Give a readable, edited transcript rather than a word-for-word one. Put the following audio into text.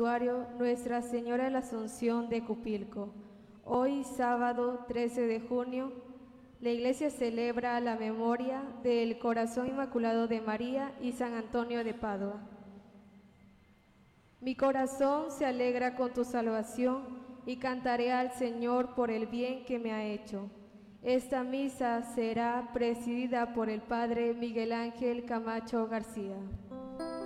Santuario Nuestra Señora de la Asunción de Cupilco. Hoy, sábado 13 de junio, la Iglesia celebra la memoria del Corazón Inmaculado de María y San Antonio de Padua. Mi corazón se alegra con tu salvación y cantaré al Señor por el bien que me ha hecho. Esta misa será presidida por el Padre Miguel Ángel Camacho García.